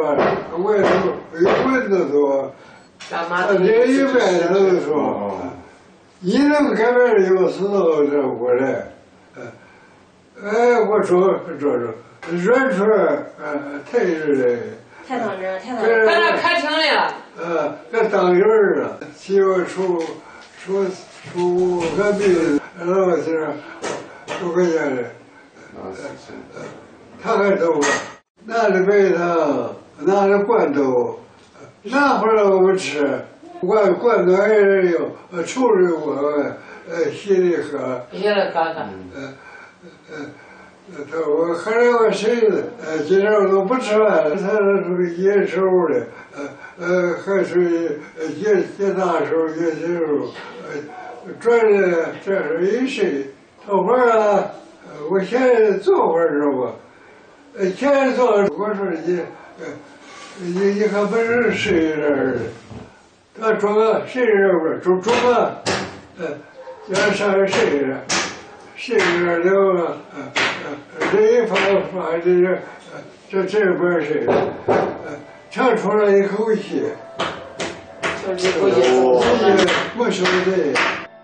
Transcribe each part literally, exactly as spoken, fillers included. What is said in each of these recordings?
说，外头有蚊子多，他这一边头说，你能改变有事这过来，哎，我说这这软出来，呃，太热了。 太烫人，太烫人。把那可清了。 呃，这当人儿啊，七月初初初隔壁老是六块钱的，呃，他还走了，拿着白糖，拿着罐头，拿回来我们吃，罐罐头还是有，呃，抽着我，呃，稀里喝。 稀里喝喝。 呃呃。他说我喝了我谁的？呃，今天我都不吃饭了。他是野手的，呃呃，还是野野大手、野小手，呃，转的这是一谁？做会儿啊，我现在做会儿知道不？呃，现在做，我说你，呃，你你还不是谁人的？他说个谁人不是？中中啊，呃，要上谁人？谁人了啊？呃。这一发发这个，这这边是，呃，长出了一口气， 就一口气， 我说的。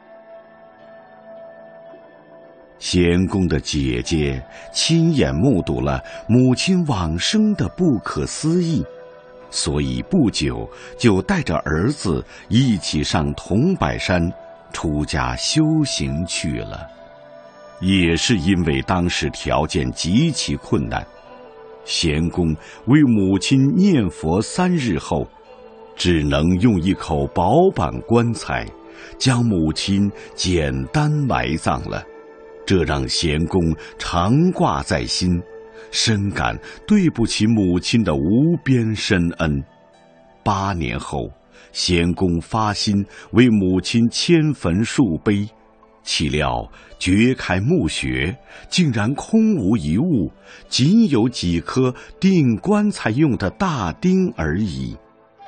贤公的姐姐亲眼目睹了母亲往生的不可思议，所以不久就带着儿子一起上桐柏山出家修行去了。也是因为当时条件极其困难，贤公为母亲念佛三日后，只能用一口薄板棺材将母亲简单埋葬了。这让贤公常挂在心，深感对不起母亲的无边深恩。八年后，贤公发心为母亲迁坟树碑，岂料掘开墓穴，竟然空无一物，仅有几颗钉棺材用的大钉而已。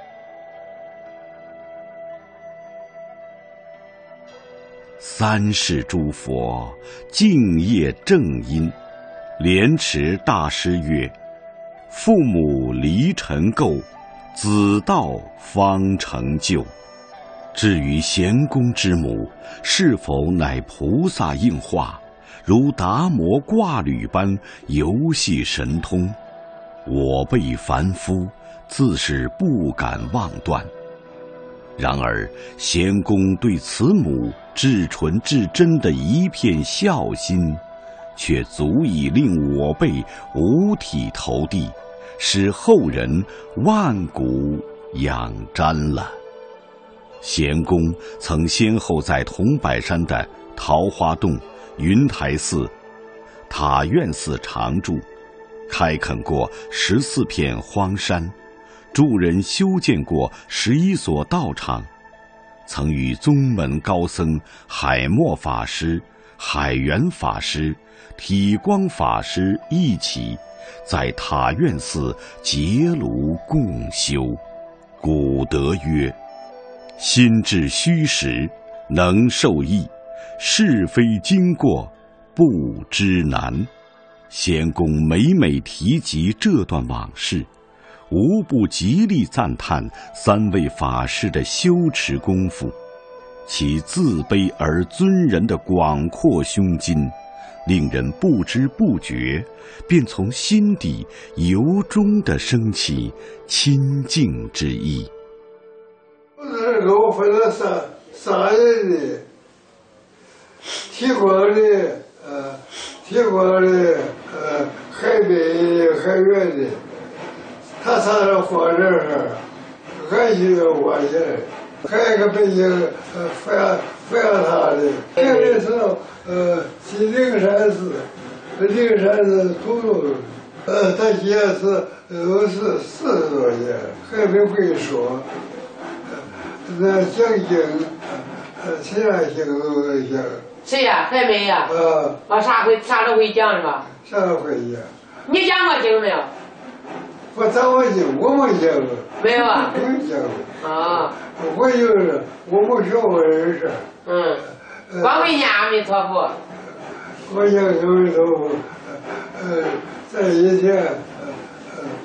三世诸佛敬业正因，莲池大师曰：父母离尘垢，子道方成就。至于贤公之母是否乃菩萨应化，如达摩挂履般游戏神通，我辈凡夫自是不敢妄断。然而贤公对慈母至纯至真的一片孝心，却足以令我辈五体投地，使后人万古仰瞻了。贤公曾先后在桐柏山的桃花洞、云台寺、塔院寺常住，开垦过十四片荒山，助人修建过十一所道场，曾与宗门高僧海默法师、海源法师、体光法师一起在塔院寺结庐共修。古德曰：心至虚实，能受益；是非经过，不知难。贤公每每提及这段往事，无不极力赞叹三位法师的修持功夫，其自卑而尊人的广阔胸襟，令人不知不觉便从心底由衷地升起亲近之意。 这个我分了三三人的，提光的，呃，提光的，呃，海北的，海远的，他仨人活这儿，还有我这，还有一个北京，呃，阜阳阜阳他的，这个是呃，去灵山寺，灵山寺土洞，呃，他也是都是四十多年，还没会说。那讲经，呃，其他经都会讲。 谁呀？还没呀？ 啊。 啊，啥会啥都会讲是吧？ 啥都会讲。 你讲过经没有？ 我讲过经，我没讲过。 没有啊？ 没讲过。 啊。 我就是我没学过这事。 嗯。光会念阿弥陀佛。 我念阿弥陀佛，呃，在以前。